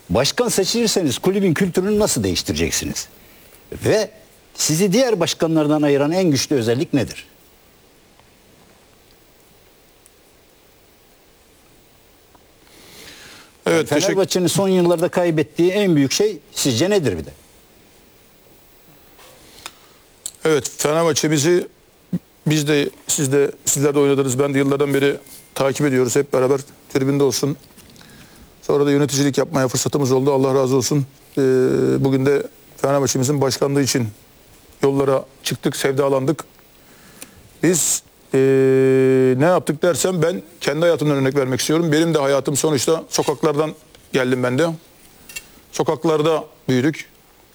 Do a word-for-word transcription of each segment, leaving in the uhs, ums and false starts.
Başkan seçilirseniz kulübün kültürünü nasıl değiştireceksiniz? Ve sizi diğer başkanlardan ayıran en güçlü özellik nedir? Evet, Fenerbahçe'nin son yıllarda kaybettiği en büyük şey sizce nedir bir de? Evet, Fenerbahçe bizi biz de siz de sizler de oynadınız. Ben de yıllardan beri takip ediyoruz. Hep beraber tribünde olsun. Sonra da yöneticilik yapmaya fırsatımız oldu. Allah razı olsun. Ee, bugün de Fenerbahçe'mizin başkanlığı için yollara çıktık, sevdalandık. Biz ee, ne yaptık dersem ben kendi hayatımdan örnek vermek istiyorum. Benim de hayatım sonuçta sokaklardan geldim ben de. Sokaklarda büyüdük.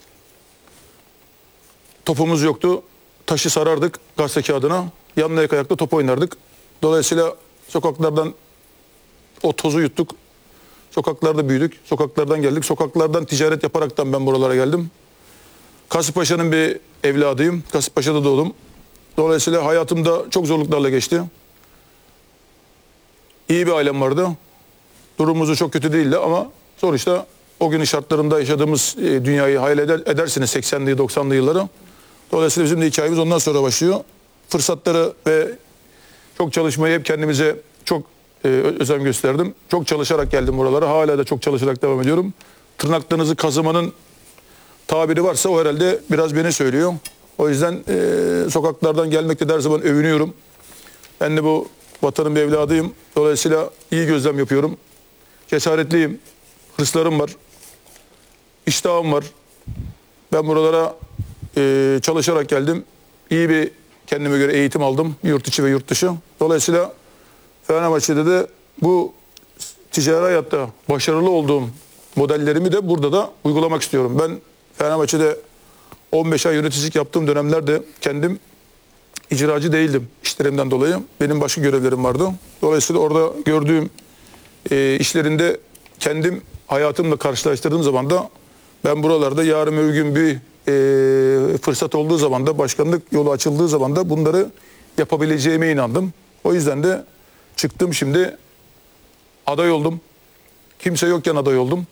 Topumuz yoktu. Taşı sarardık gazete kağıdına. Yanına ayak ayakta top oynardık. Dolayısıyla sokaklardan o tozu yuttuk. Sokaklarda büyüdük. Sokaklardan geldik. Sokaklardan ticaret yaparaktan ben buralara geldim. Kasımpaşa'nın bir evladıyım. Kasımpaşa'da doğdum. Dolayısıyla hayatımda çok zorluklarla geçti. İyi bir ailem vardı. Durumumuz çok kötü değildi ama sonuçta o günün şartlarında yaşadığımız dünyayı hayal eder, edersiniz seksenli doksanlı yılları. Dolayısıyla bizim de hikayemiz ondan sonra başlıyor. Fırsatları ve çok çalışmayı hep kendimize çok e, özen gösterdim. Çok çalışarak geldim buralara. Hala da çok çalışarak devam ediyorum. Tırnaklarınızı kazımanın tabiri varsa o herhalde biraz beni söylüyor. O yüzden e, sokaklardan gelmekte de her zaman övünüyorum. Ben de bu vatanın bir evladıyım. Dolayısıyla iyi gözlem yapıyorum. Cesaretliyim. Hırslarım var. İştahım var. Ben buralara e, çalışarak geldim. İyi bir kendime göre eğitim aldım. Yurt içi ve yurt dışı. Dolayısıyla Fenerbahçe'de de bu ticari hayatta başarılı olduğum modellerimi de burada da uygulamak istiyorum. Ben Fenerbahçe'de on beş ay yöneticilik yaptığım dönemlerde kendim icracı değildim işlerimden dolayı. Benim başka görevlerim vardı. Dolayısıyla orada gördüğüm e, işlerinde kendim hayatımla karşılaştırdığım zaman da ben buralarda yarın öbür gün bir e, fırsat olduğu zaman da başkanlık yolu açıldığı zaman da bunları yapabileceğime inandım. O yüzden de çıktım şimdi aday oldum. Kimse yokken aday oldum.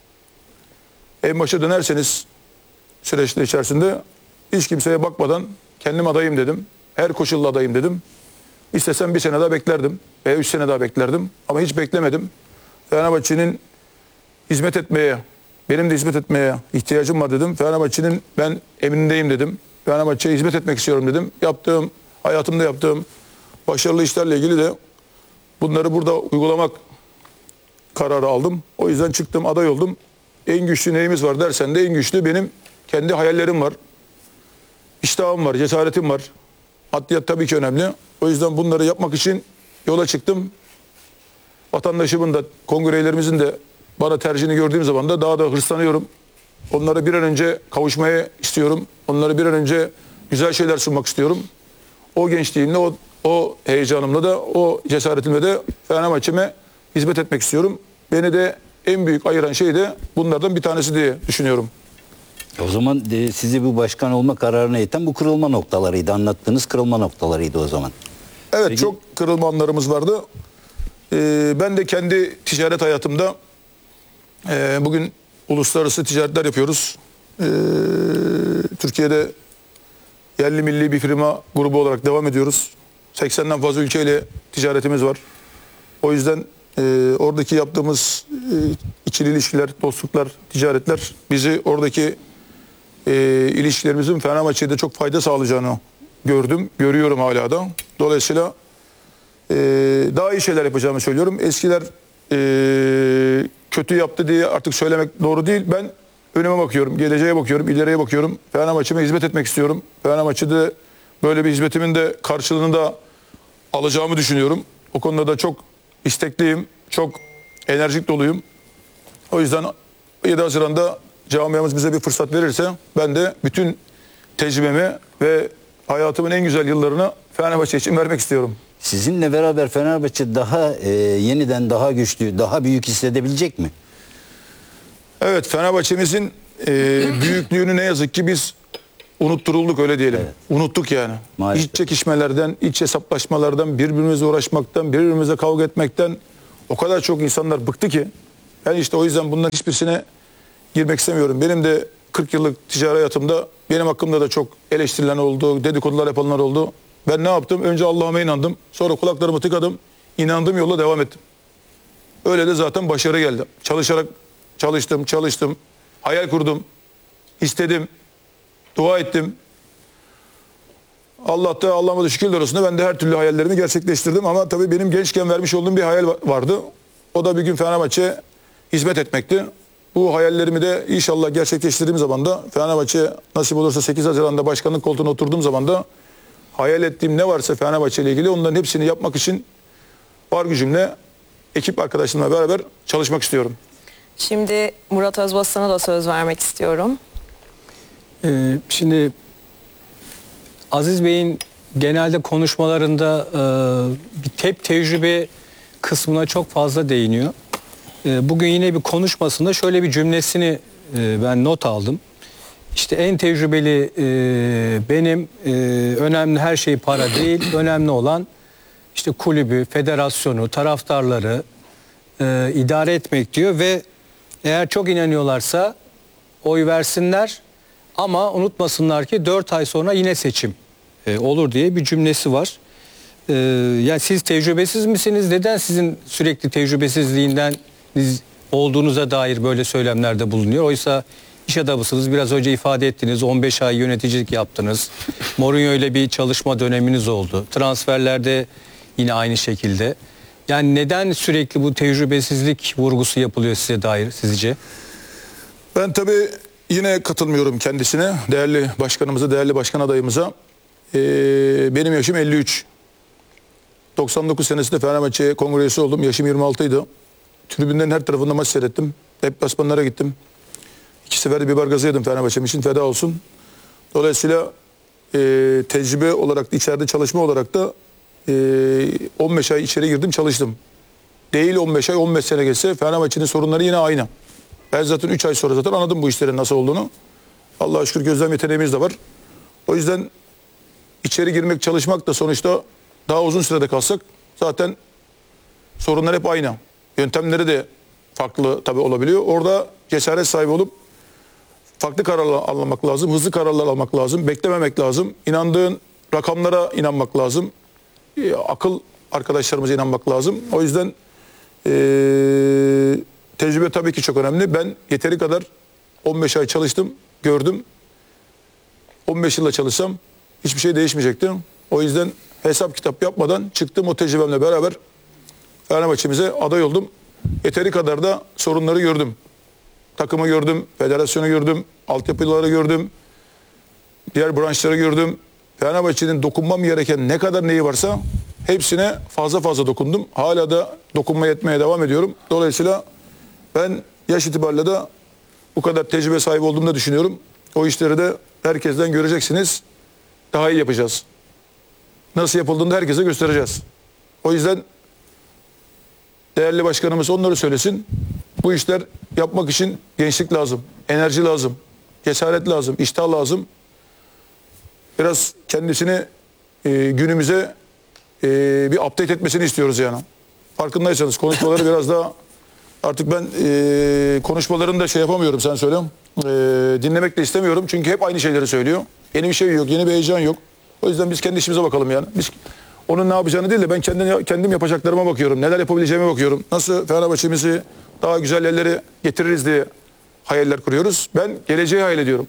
En başa dönerseniz süreçte içerisinde hiç kimseye bakmadan kendim adayım dedim. Her koşulla adayım dedim. İstesem bir sene daha beklerdim. Veya üç sene daha beklerdim. Ama hiç beklemedim. Fenerbahçe'nin hizmet etmeye, benim de hizmet etmeye ihtiyacım var dedim. Fenerbahçe'nin ben emrindeyim dedim. Fenerbahçe'ye hizmet etmek istiyorum dedim. Yaptığım, hayatımda yaptığım başarılı işlerle ilgili de bunları burada uygulamak kararı aldım. O yüzden çıktım, aday oldum. En güçlü neyimiz var dersen de en güçlü benim kendi hayallerim var. İştahım var, cesaretim var. Maddiyat tabii ki önemli. O yüzden bunları yapmak için yola çıktım. Vatandaşımın da, kongrelerimizin de bana tercihini gördüğüm zaman da daha da hırslanıyorum. Onlara bir an önce kavuşmaya istiyorum. Onlara bir an önce güzel şeyler sunmak istiyorum. O gençliğimle, o, o heyecanımla da, o cesaretimle de Fenerbahçe'me hizmet etmek istiyorum. Beni de en büyük ayıran şey de bunlardan bir tanesi diye düşünüyorum. O zaman de, sizi bu başkan olma kararına iten bu kırılma noktalarıydı. Anlattığınız kırılma noktalarıydı o zaman. Evet, Peki, çok kırılma anlarımız vardı. Ee, ben de kendi ticaret hayatımda e, bugün uluslararası ticaretler yapıyoruz. Ee, Türkiye'de yerli milli bir firma grubu olarak devam ediyoruz. seksenden fazla ülkeyle ticaretimiz var. O yüzden e, oradaki yaptığımız e, ikili ilişkiler, dostluklar, ticaretler bizi oradaki e, ilişkilerimizin Fenerbahçe'de çok fayda sağlayacağını gördüm, görüyorum hala da. Dolayısıyla e, daha iyi şeyler yapacağımı söylüyorum. Eskiler e, kötü yaptı diye artık söylemek doğru değil. Ben önüme bakıyorum, geleceğe bakıyorum, ileriye bakıyorum. Fenerbahçe'me hizmet etmek istiyorum. Fenerbahçe'de böyle bir hizmetimin de karşılığını da alacağımı düşünüyorum. O konuda da çok istekliyim, çok enerjik doluyum. O yüzden yedi Haziran'da camiamız bize bir fırsat verirse ben de bütün tecrübemi ve hayatımın en güzel yıllarını Fenerbahçe için vermek istiyorum. Sizinle beraber Fenerbahçe daha e, yeniden daha güçlü, daha büyük hissedebilecek mi? Evet, Fenerbahçe'mizin e, büyüklüğünü ne yazık ki biz unutturulduk, öyle diyelim. Evet. Unuttuk yani. Maalesef. İç çekişmelerden, iç hesaplaşmalardan, birbirimizle uğraşmaktan, birbirimize kavga etmekten o kadar çok insanlar bıktı ki Ben işte o yüzden bunların hiçbirisine girmek istemiyorum. Benim de kırk yıllık ticari hayatımda benim hakkımda da çok eleştirilen oldu, dedikodular yapanlar oldu. Ben ne yaptım? Önce Allah'ıma inandım. Sonra kulaklarımı tıkadım. İnandığım yolla devam ettim. Öyle de zaten başarı geldi. Çalışarak çalıştım, çalıştım. Hayal kurdum. İstedim. Dua ettim. Allah da Allah'ıma da şükürler olsun. Ben de her türlü hayallerimi gerçekleştirdim. Ama tabii benim gençken vermiş olduğum bir hayal vardı. O da bir gün Fenerbahçe hizmet etmekti. Bu hayallerimi de inşallah gerçekleştirdiğim zaman da Fenerbahçe nasip olursa sekiz Haziran'da başkanlık koltuğuna oturduğum zaman da hayal ettiğim ne varsa Fenerbahçe ile ilgili onların hepsini yapmak için var gücümle ekip arkadaşlarımla beraber çalışmak istiyorum. Şimdi Murat Özbasan'a da söz vermek istiyorum. Ee, şimdi Aziz Bey'in genelde konuşmalarında e, bir hep tecrübe kısmına çok fazla değiniyor. E, bugün yine bir konuşmasında şöyle bir cümlesini e, ben not aldım. İşte en tecrübeli e, benim, e, önemli her şey para değil, önemli olan işte kulübü, federasyonu, taraftarları e, idare etmek diyor ve eğer çok inanıyorlarsa oy versinler ama unutmasınlar ki dört ay sonra yine seçim e, olur diye bir cümlesi var. E, yani siz tecrübesiz misiniz? Neden sizin sürekli tecrübesizliğinden olduğunuza dair böyle söylemlerde bulunuyor? Oysa iş adamısınız. Biraz önce ifade ettiniz. on beş ay yöneticilik yaptınız. Mourinho ile bir çalışma döneminiz oldu. Transferlerde yine aynı şekilde. Yani neden sürekli bu tecrübesizlik vurgusu yapılıyor size dair sizce? Ben tabii yine katılmıyorum kendisine. Değerli başkanımıza, değerli başkan adayımıza. Ee, benim yaşım elli üç. doksan dokuz senesinde Fenerbahçe kongre üyesi oldum. Yaşım yirmi altı idi. Tribünlerin her tarafında maç seyrettim. Deplasmanlara gittim. İki sefer de biber gazı yedim Fenerbahçe'm için, feda olsun. Dolayısıyla e, tecrübe olarak da içeride çalışma olarak da e, on beş ay içeri girdim, çalıştım. Değil on beş ay, on beş sene geçse Fenerbahçe'nin sorunları yine aynı. Ben zaten üç ay sonra zaten anladım bu işlerin nasıl olduğunu. Allah'a şükür gözlem yeteneğimiz de var. O yüzden içeri girmek, çalışmak da sonuçta daha uzun sürede kalsak zaten sorunlar hep aynı. Yöntemleri de farklı tabii olabiliyor. Orada cesaret sahibi olup farklı kararlar almak lazım, hızlı kararlar almak lazım, beklememek lazım. İnandığın rakamlara inanmak lazım. E, akıl arkadaşlarımıza inanmak lazım. O yüzden e, tecrübe tabii ki çok önemli. Ben yeteri kadar on beş ay çalıştım, gördüm. on beş yılla çalışsam hiçbir şey değişmeyecekti. O yüzden hesap kitap yapmadan çıktım, o tecrübemle beraber Fenerbahçe'mize aday oldum. Yeteri kadar da sorunları gördüm. Takımı gördüm, federasyonu gördüm, altyapıları gördüm, diğer branşları gördüm. Fenerbahçe'nin dokunmam gereken ne kadar neyi varsa hepsine fazla fazla dokundum. Hala da dokunmaya etmeye devam ediyorum. Dolayısıyla ben yaş itibariyle de bu kadar tecrübe sahibi olduğumu da düşünüyorum. O işleri de herkesten göreceksiniz. Daha iyi yapacağız. Nasıl yapıldığını da herkese göstereceğiz. O yüzden değerli başkanımız onları söylesin. Bu işler yapmak için gençlik lazım, enerji lazım, cesaret lazım, iştah lazım. Biraz kendisini e, günümüze e, bir update etmesini istiyoruz yani. Farkındaysanız konuşmaları biraz daha artık ben e, konuşmalarını da şey yapamıyorum, sen söyle. E, dinlemek de istemiyorum çünkü hep aynı şeyleri söylüyor. Yeni bir şey yok, yeni bir heyecan yok. O yüzden biz kendi işimize bakalım yani. Biz onun ne yapacağını değil de ben kendim, kendim yapacaklarıma bakıyorum. Neler yapabileceğime bakıyorum. Nasıl Fenerbahçe'mizi daha güzel yerlere getiririz diye hayaller kuruyoruz. Ben geleceği hayal ediyorum.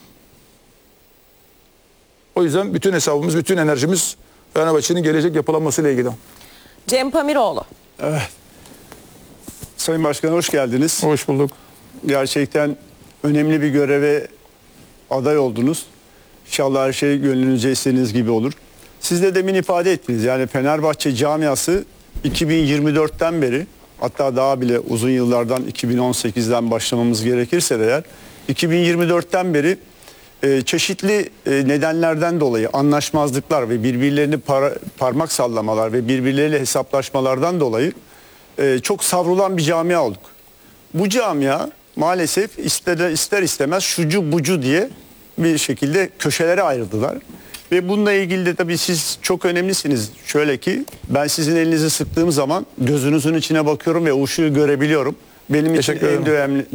O yüzden bütün hesabımız, bütün enerjimiz Fenerbahçe'nin gelecek yapılanmasıyla ilgili. Cem Pamiroğlu. Evet. Sayın Başkan hoş geldiniz. Hoş bulduk. Gerçekten önemli bir göreve aday oldunuz. İnşallah her şey gönlünüzce istediğiniz gibi olur. Siz de demin ifade ettiniz. Yani Fenerbahçe camiası iki bin yirmi dörtten beri, hatta daha bile uzun yıllardan iki bin on sekizden başlamamız gerekirse de eğer, iki bin yirmi dörtten beri e, çeşitli e, nedenlerden dolayı anlaşmazlıklar ve birbirlerini para, parmak sallamalar ve birbirleriyle hesaplaşmalardan dolayı e, çok savrulan bir camia olduk. Bu camia maalesef ister, ister istemez şucu bucu diye bir şekilde köşelere ayrıldılar. Ve bununla ilgili de tabii siz çok önemlisiniz. Şöyle ki ben sizin elinizi sıktığım zaman gözünüzün içine bakıyorum ve o ışığı görebiliyorum. Benim için Teşekkür en ederim. önemli